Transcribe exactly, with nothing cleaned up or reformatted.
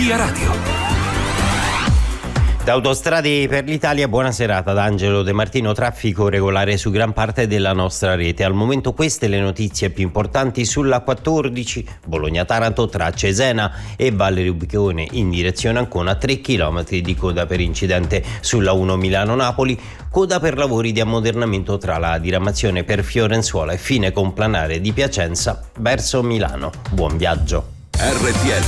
Via Radio. Da Autostrade per l'Italia, buona serata da Angelo De Martino. Traffico regolare su gran parte della nostra rete. Al momento queste le notizie più importanti sulla quattordici Bologna-Taranto tra Cesena e Valle Rubicone in direzione Ancona, tre chilometri di coda per incidente. Sulla uno Milano-Napoli, coda per lavori di ammodernamento tra la diramazione per Fiorenzuola e fine complanare di Piacenza verso Milano. Buon viaggio. R T L